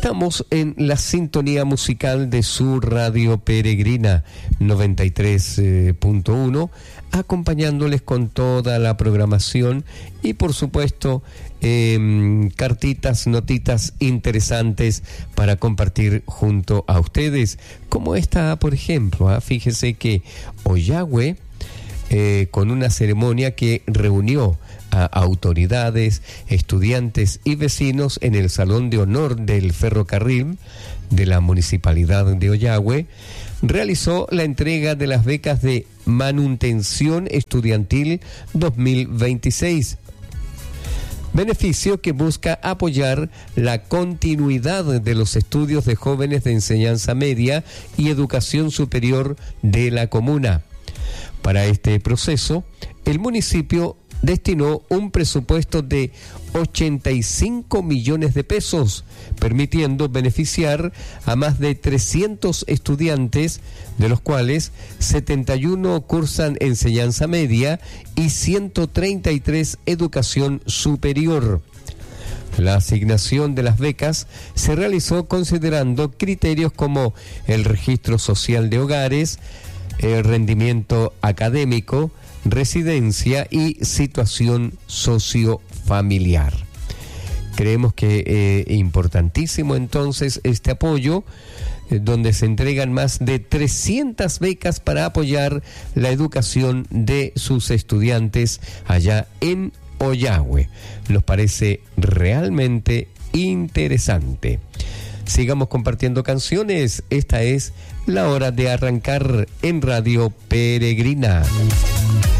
Estamos en la sintonía musical de su Radio Peregrina 93.1, acompañándoles con toda la programación y por supuesto cartitas, notitas interesantes para compartir junto a ustedes, como esta por ejemplo. Fíjese que Ollagüe, con una ceremonia que reunió a autoridades, estudiantes y vecinos en el Salón de Honor del Ferrocarril de la Municipalidad de Ollagüe, realizó la entrega de las becas de Manutención Estudiantil 2026, beneficio que busca apoyar la continuidad de los estudios de jóvenes de enseñanza media y educación superior de la comuna. Para este proceso, el municipio destinó un presupuesto de 85 millones de pesos, permitiendo beneficiar a más de 300 estudiantes, de los cuales 71 cursan enseñanza media y 133 educación superior. La asignación de las becas se realizó considerando criterios como el registro social de hogares, el rendimiento académico, residencia y situación sociofamiliar. Creemos que es importantísimo entonces este apoyo, donde se entregan más de 300 becas para apoyar la educación de sus estudiantes allá en Ollagüe. Nos parece realmente interesante. Sigamos compartiendo canciones. Esta es la hora de arrancar en Radio Peregrina.